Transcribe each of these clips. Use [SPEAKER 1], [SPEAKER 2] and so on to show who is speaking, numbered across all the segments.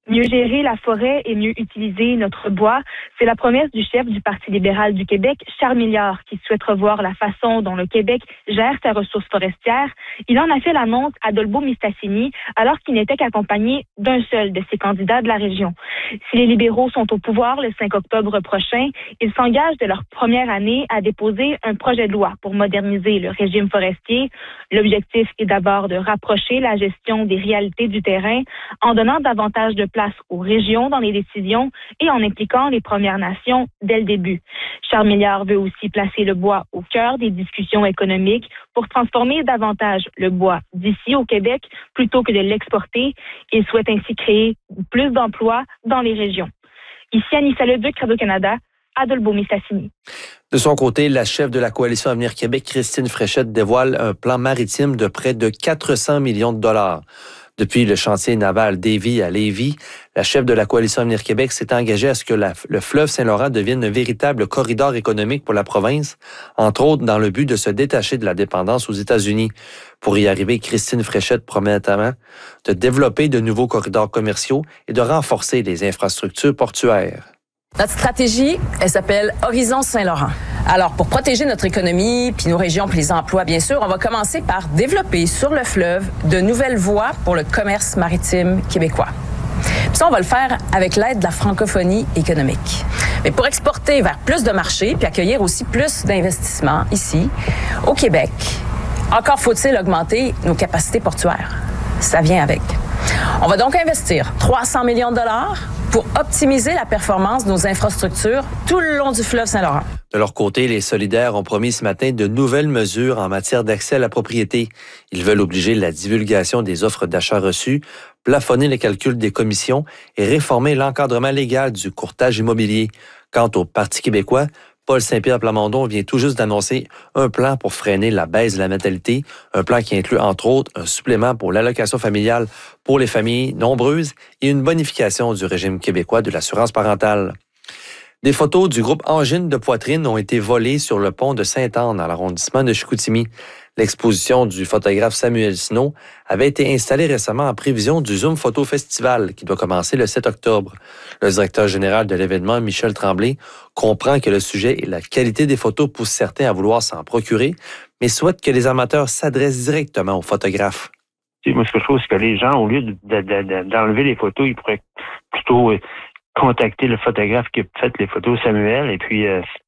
[SPEAKER 1] Mieux gérer la forêt et mieux utiliser notre bois, c'est la promesse du chef du Parti libéral du Québec, Charles Milliard, qui souhaite revoir la façon dont le Québec gère ses ressources forestières. Il en a fait l'annonce à Dolbeau-Mistassini alors qu'il n'était qu'accompagné d'un seul de ses candidats de la région. Si les libéraux sont au pouvoir le 5 octobre prochain, ils s'engagent de leur première année à déposer un projet de loi pour moderniser le régime forestier. L'objectif est d'abord de rapprocher la gestion des réalités du terrain en donnant davantage de place aux régions dans les décisions et en impliquant les Premières Nations dès le début. Charles Milliard veut aussi placer le bois au cœur des discussions économiques pour transformer davantage le bois d'ici au Québec plutôt que de l'exporter. Il souhaite ainsi créer plus d'emplois dans les régions. Ici Anissa Leduc, Radio-Canada, à Dolbeau-Mistassini.
[SPEAKER 2] De son côté, la chef de la Coalition Avenir Québec, Christine Fréchette, dévoile un plan maritime de près de 400 millions de dollars. Depuis le chantier naval Davie à Lévis, la chef de la Coalition Avenir Québec s'est engagée à ce que le fleuve Saint-Laurent devienne un véritable corridor économique pour la province, entre autres dans le but de se détacher de la dépendance aux États-Unis. Pour y arriver, Christine Fréchette promet notamment de développer de nouveaux corridors commerciaux et de renforcer les infrastructures portuaires.
[SPEAKER 3] Notre stratégie, elle s'appelle Horizon Saint-Laurent. Alors, pour protéger notre économie, puis nos régions, puis les emplois, bien sûr, on va commencer par développer sur le fleuve de nouvelles voies pour le commerce maritime québécois. Puis ça, on va le faire avec l'aide de la francophonie économique. Mais pour exporter vers plus de marchés, puis accueillir aussi plus d'investissements ici, au Québec, encore faut-il augmenter nos capacités portuaires. Ça vient avec. On va donc investir 300 millions de dollars pour optimiser la performance de nos infrastructures tout le long du fleuve Saint-Laurent.
[SPEAKER 2] De leur côté, les solidaires ont promis ce matin de nouvelles mesures en matière d'accès à la propriété. Ils veulent obliger la divulgation des offres d'achat reçues, plafonner les calculs des commissions et réformer l'encadrement légal du courtage immobilier. Quant au Parti québécois, Paul Saint-Pierre Plamondon vient tout juste d'annoncer un plan pour freiner la baisse de la natalité, un plan qui inclut entre autres un supplément pour l'allocation familiale pour les familles nombreuses et une bonification du régime québécois de l'assurance parentale. Des photos du groupe Angine de poitrine ont été volées sur le pont de Sainte-Anne dans l'arrondissement de Chicoutimi. L'exposition du photographe Samuel Sinault avait été installée récemment en prévision du Zoom Photo Festival qui doit commencer le 7 octobre. Le directeur général de l'événement, Michel Tremblay, comprend que le sujet et la qualité des photos poussent certains à vouloir s'en procurer, mais souhaite que les amateurs s'adressent directement aux photographes.
[SPEAKER 4] Moi, ce que je trouve, c'est que les gens, au lieu d'enlever les photos, ils pourraient plutôt contacter le photographe qui a fait les photos, Samuel, et puis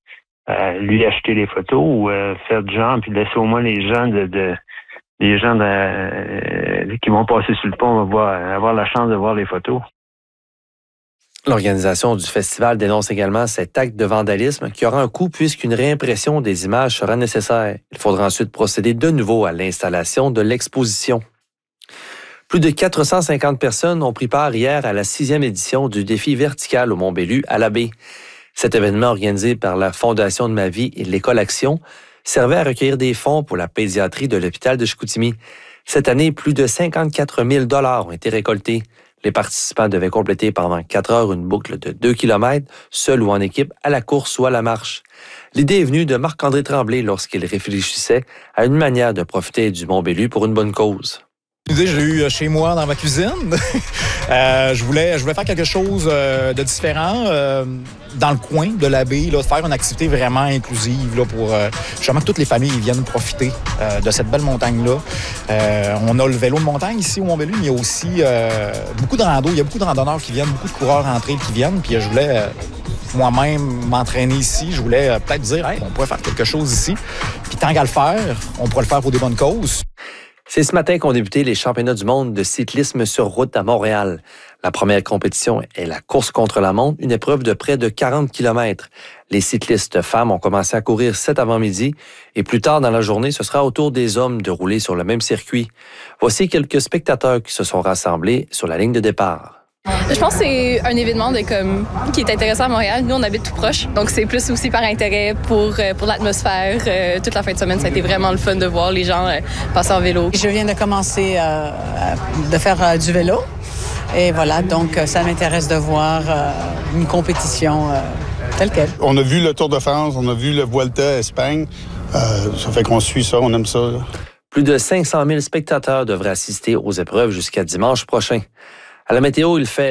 [SPEAKER 4] lui acheter les photos ou faire du genre, puis laisser au moins les gens qui vont passer sur le pont avoir la chance de voir les photos.
[SPEAKER 2] L'organisation du festival dénonce également cet acte de vandalisme qui aura un coût puisqu'une réimpression des images sera nécessaire. Il faudra ensuite procéder de nouveau à l'installation de l'exposition. Plus de 450 personnes ont pris part hier à la 6e édition du défi vertical au Mont-Bellu à la baie. Cet événement organisé par la Fondation de ma vie et l'École Action servait à recueillir des fonds pour la pédiatrie de l'hôpital de Chicoutimi. Cette année, plus de 54 000 $ ont été récoltés. Les participants devaient compléter pendant 4 heures une boucle de 2 km, seul ou en équipe, à la course ou à la marche. L'idée est venue de Marc-André Tremblay lorsqu'il réfléchissait à une manière de profiter du Mont-Bellu pour une bonne cause.
[SPEAKER 5] L'idée, je l'ai eue chez moi, dans ma cuisine. Je voulais faire quelque chose de différent dans le coin de la baie, là, de faire une activité vraiment inclusive là, pour justement que toutes les familles viennent profiter de cette belle montagne-là. On a le vélo de montagne ici au Mont-Bellu, mais il y a aussi beaucoup de rando. Il y a beaucoup de randonneurs qui viennent, beaucoup de coureurs en trail qui viennent. Puis je voulais moi-même m'entraîner ici. Je voulais peut-être dire, hey, on pourrait faire quelque chose ici. Puis tant qu'à le faire, on pourrait le faire pour des bonnes causes.
[SPEAKER 2] C'est ce matin qu'ont débuté les championnats du monde de cyclisme sur route à Montréal. La première compétition est la course contre la montre, une épreuve de près de 40 km. Les cyclistes femmes ont commencé à courir cet avant-midi et plus tard dans la journée, ce sera au tour des hommes de rouler sur le même circuit. Voici quelques spectateurs qui se sont rassemblés sur la ligne de départ.
[SPEAKER 6] Je pense que c'est un événement qui est intéressant à Montréal. Nous, on habite tout proche, donc c'est plus aussi par intérêt pour l'atmosphère. Toute la fin de semaine, ça a été vraiment le fun de voir les gens passer en vélo.
[SPEAKER 7] Je viens de commencer de faire du vélo et voilà, donc ça m'intéresse de voir une compétition telle quelle.
[SPEAKER 8] On a vu le Tour de France, on a vu le Vuelta Espagne. Ça fait qu'on suit ça, on aime ça. Là.
[SPEAKER 2] Plus de 500 000 spectateurs devraient assister aux épreuves jusqu'à dimanche prochain. À la météo, il fait